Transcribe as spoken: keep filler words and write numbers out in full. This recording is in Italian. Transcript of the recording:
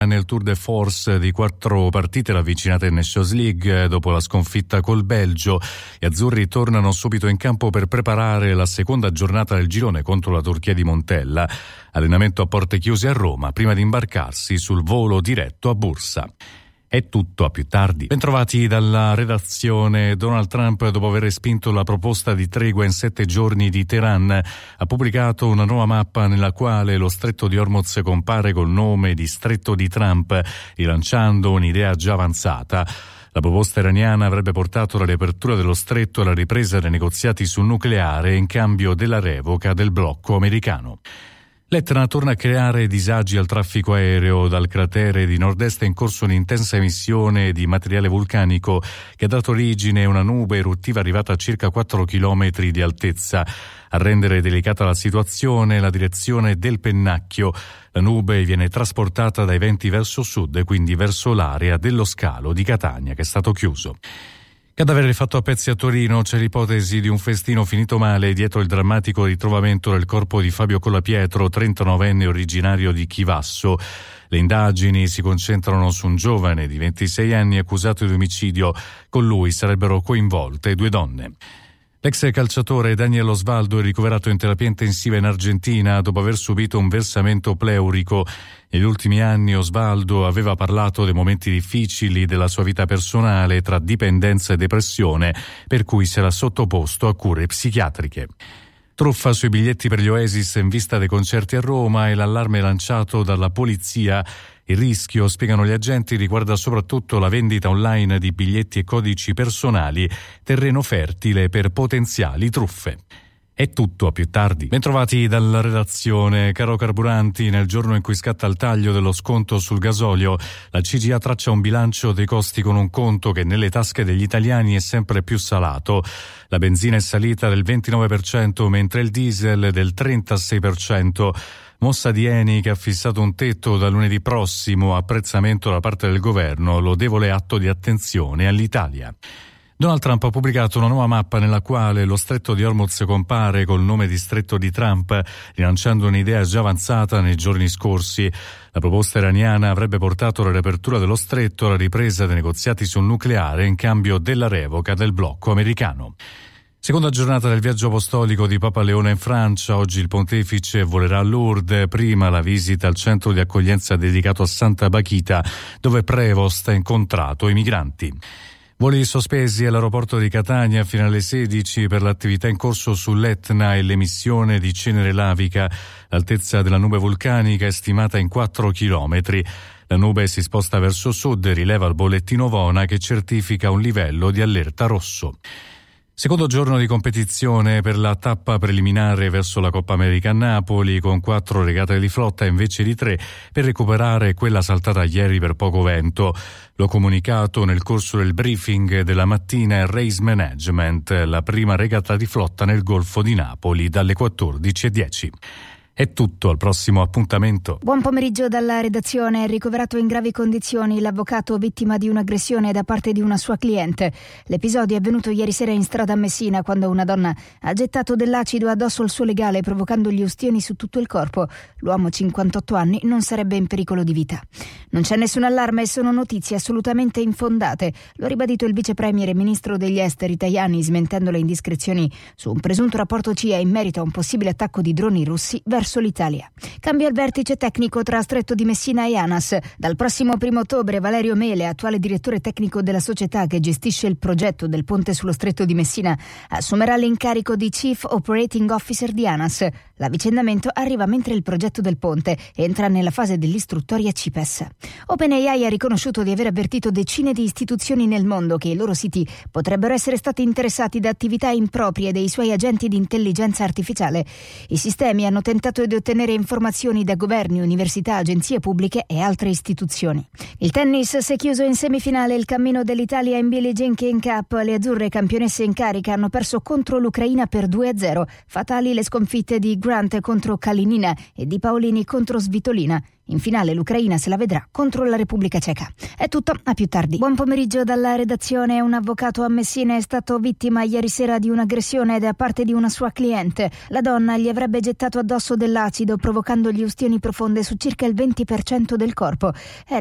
Nel tour de force di quattro partite ravvicinate in Nations League dopo la sconfitta col Belgio, gli azzurri tornano subito in campo per preparare la seconda giornata del girone contro la Turchia di Montella. Allenamento a porte chiuse a Roma prima di imbarcarsi sul volo diretto a Bursa. È tutto, a più tardi. Bentrovati dalla redazione. Donald Trump, dopo aver respinto la proposta di tregua in sette giorni di Teheran, ha pubblicato una nuova mappa nella quale lo stretto di Hormuz compare col nome di Stretto di Trump, rilanciando un'idea già avanzata. La proposta iraniana avrebbe portato alla riapertura dello stretto e alla ripresa dei negoziati sul nucleare in cambio della revoca del blocco americano. L'Etna torna a creare disagi al traffico aereo. Dal cratere di nord-est è in corso un'intensa emissione di materiale vulcanico che ha dato origine a una nube eruttiva arrivata a circa quattro chilometri di altezza. A rendere delicata la situazione la direzione del pennacchio. La nube viene trasportata dai venti verso sud, quindi verso l'area dello scalo di Catania, che è stato chiuso. Cadavere fatto a pezzi a Torino. C'è l'ipotesi di un festino finito male dietro il drammatico ritrovamento del corpo di Fabio Colapietro, trentanovenne originario di Chivasso. Le indagini si concentrano su un giovane di ventisei anni accusato di omicidio. Con lui sarebbero coinvolte due donne. L'ex calciatore Daniel Osvaldo è ricoverato in terapia intensiva in Argentina dopo aver subito un versamento pleurico. Negli ultimi anni Osvaldo aveva parlato dei momenti difficili della sua vita personale tra dipendenza e depressione, per cui si era sottoposto a cure psichiatriche. Truffa sui biglietti per gli Oasis in vista dei concerti a Roma e l'allarme lanciato dalla polizia. Il rischio, spiegano gli agenti, riguarda soprattutto la vendita online di biglietti e codici personali, terreno fertile per potenziali truffe. È tutto, a più tardi. Bentrovati dalla redazione. Caro carburanti, nel giorno in cui scatta il taglio dello sconto sul gasolio, la C G A traccia un bilancio dei costi con un conto che nelle tasche degli italiani è sempre più salato. La benzina è salita del ventinove per cento, mentre il diesel del trentasei per cento. Mossa di Eni, che ha fissato un tetto da lunedì prossimo, apprezzamento da parte del governo, lodevole atto di attenzione all'Italia. Donald Trump ha pubblicato una nuova mappa nella quale lo stretto di Hormuz compare col nome di Stretto di Trump, rilanciando un'idea già avanzata nei giorni scorsi. La proposta iraniana avrebbe portato alla riapertura dello stretto e alla ripresa dei negoziati sul nucleare in cambio della revoca del blocco americano. Seconda giornata del viaggio apostolico di Papa Leone in Francia. Oggi il pontefice volerà a Lourdes, prima la visita al centro di accoglienza dedicato a Santa Bachita, dove Prevost ha incontrato i migranti. Voli sospesi all'aeroporto di Catania fino alle sedici per l'attività in corso sull'Etna e l'emissione di cenere lavica. L'altezza della nube vulcanica è stimata in quattro chilometri. La nube si sposta verso sud e rileva il bollettino Vona che certifica un livello di allerta rosso. Secondo giorno di competizione per la tappa preliminare verso la Coppa America a Napoli, con quattro regate di flotta invece di tre per recuperare quella saltata ieri per poco vento. L'ho comunicato nel corso del briefing della mattina Race Management, la prima regata di flotta nel Golfo di Napoli dalle quattordici e dieci. È tutto, al prossimo appuntamento. Buon pomeriggio dalla redazione. Ricoverato in gravi condizioni l'avvocato vittima di un'aggressione da parte di una sua cliente. L'episodio è avvenuto ieri sera in strada a Messina, quando una donna ha gettato dell'acido addosso al suo legale, provocandogli ustioni su tutto il corpo. L'uomo, cinquantotto anni, non sarebbe in pericolo di vita. Non c'è nessun allarme e sono notizie assolutamente infondate. Lo ha ribadito il vice premier e ministro degli esteri Tajani, smentendo le indiscrezioni su un presunto rapporto C I A in merito a un possibile attacco di droni russi verso l'Italia. Cambia il vertice tecnico tra Stretto di Messina e ANAS. Dal prossimo primo ottobre Valerio Mele, attuale direttore tecnico della società che gestisce il progetto del ponte sullo Stretto di Messina, assumerà l'incarico di Chief Operating Officer di ANAS. L'avvicendamento arriva mentre il progetto del ponte entra nella fase dell'istruttoria C I P E S. OpenAI ha riconosciuto di aver avvertito decine di istituzioni nel mondo che i loro siti potrebbero essere stati interessati da attività improprie dei suoi agenti di intelligenza artificiale. I sistemi hanno tentato di ottenere informazioni da governi, università, agenzie pubbliche e altre istituzioni. Il tennis si è chiuso in semifinale il cammino dell'Italia in Billie Jean King Cup. Le azzurre, campionesse in carica, hanno perso contro l'Ucraina per due a zero. Fatali le sconfitte di Grant contro Kalinina e di Paolini contro Svitolina. In finale l'Ucraina se la vedrà contro la Repubblica Ceca. È tutto, a più tardi. Buon pomeriggio dalla redazione. Un avvocato a Messina è stato vittima ieri sera di un'aggressione da parte di una sua cliente. La donna gli avrebbe gettato addosso dell'acido, provocandogli ustioni profonde su circa il venti per cento del corpo.